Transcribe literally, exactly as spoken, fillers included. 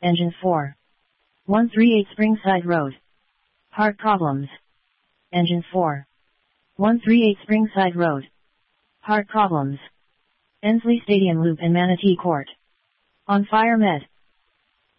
Engine four. one thirty-eight Springside Road. Heart problems. Engine four. one thirty-eight Springside Road. Heart problems. Ensley Stadium Loop and Manatee Court. On Fire Med.